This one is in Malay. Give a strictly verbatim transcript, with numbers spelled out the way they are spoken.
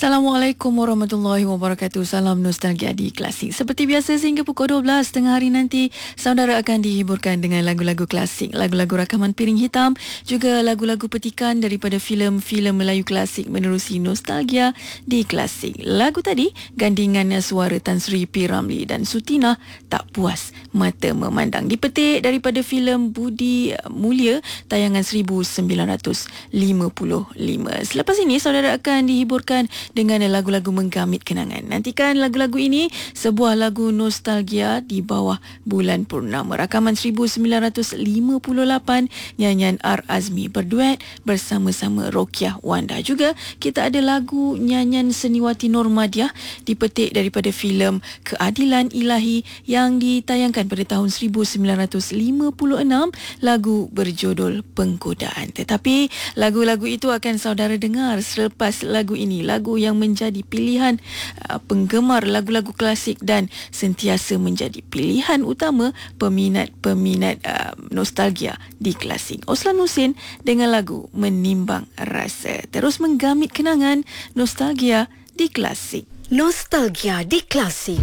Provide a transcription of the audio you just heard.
Assalamualaikum warahmatullahi wabarakatuh. Salam nostalgia di Klasik. Seperti biasa sehingga pukul dua belas tengah hari nanti, saudara akan dihiburkan dengan lagu-lagu klasik, lagu-lagu rakaman piring hitam, juga lagu-lagu petikan daripada filem-filem Melayu klasik menerusi nostalgia di Klasik. Lagu tadi gandingan suara Tan Sri P. Ramlee dan Sutina, Tak Puas Mata Memandang, dipetik daripada filem Budi Mulia tayangan seribu sembilan ratus lima puluh lima. Selepas ini saudara akan dihiburkan dengan lagu-lagu menggamit kenangan. Nantikan lagu-lagu ini, sebuah lagu nostalgia di bawah bulan purnama. Rakaman seribu sembilan ratus lima puluh lapan, nyanyian R. Azmi berduet bersama-sama Rokiah Wanda. Juga kita ada lagu nyanyian Seniwati Normadiah dipetik daripada filem Keadilan Ilahi yang ditayangkan pada tahun seribu sembilan ratus lima puluh enam, lagu berjudul Penggodaan. Tetapi lagu-lagu itu akan saudara dengar selepas lagu ini, lagu yang menjadi pilihan uh, penggemar lagu-lagu klasik dan sentiasa menjadi pilihan utama peminat-peminat uh, nostalgia di Klasik. Oslan Husin dengan lagu Menimbang Rasa. Terus menggamit kenangan nostalgia di Klasik. Nostalgia di Klasik.